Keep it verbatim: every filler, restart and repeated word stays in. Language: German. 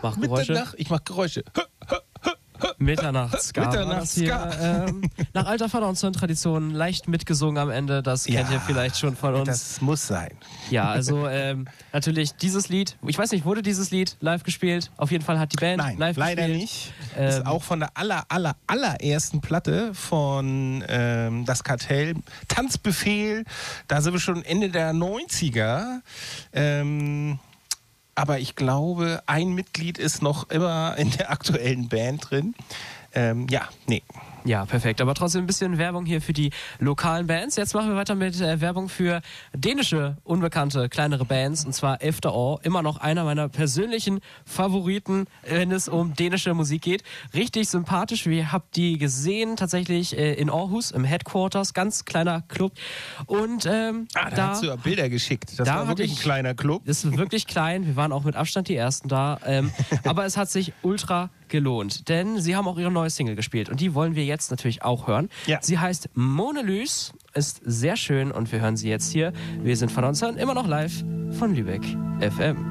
Mach Geräusche. Mitternacht, ich mach Geräusche. Mitternachts-Ska. Mitternachts-Ska. Ähm, nach alter Vater- und Sohn-Tradition leicht mitgesungen am Ende. Das kennt Ja, ihr vielleicht schon von uns. Das muss sein. Ja, also ähm, natürlich dieses Lied. Ich weiß nicht, wurde dieses Lied live gespielt? Auf jeden Fall hat die Band Nein, live leider gespielt. nicht. Ähm, ist auch von der aller, aller, allerersten Platte von ähm, Das Kartell, Tanzbefehl. Da sind wir schon Ende der neunziger. Ähm, aber ich glaube, ein Mitglied ist noch immer in der aktuellen Band drin. Ähm, ja, nee. Ja, perfekt. Aber trotzdem ein bisschen Werbung hier für die lokalen Bands. Jetzt machen wir weiter mit äh, Werbung für dänische, unbekannte, kleinere Bands. Und zwar Efter År. Immer noch einer meiner persönlichen Favoriten, wenn es um dänische Musik geht. Richtig sympathisch. Wir habt die gesehen, tatsächlich äh, in Aarhus, im Headquarters. Ganz kleiner Club. Und ähm, Ah, da, da hast du ja Bilder geschickt. Das da war hatte wirklich ich- ein kleiner Club. Das ist wirklich klein. Wir waren auch mit Abstand die Ersten da. Ähm, aber es hat sich ultra gelohnt. Denn sie haben auch ihre neue Single gespielt. Und die wollen wir jetzt natürlich auch hören. Ja. Sie heißt Monelys, ist sehr schön und wir hören sie jetzt hier. Wir sind von uns hören immer noch live von Lübeck F M.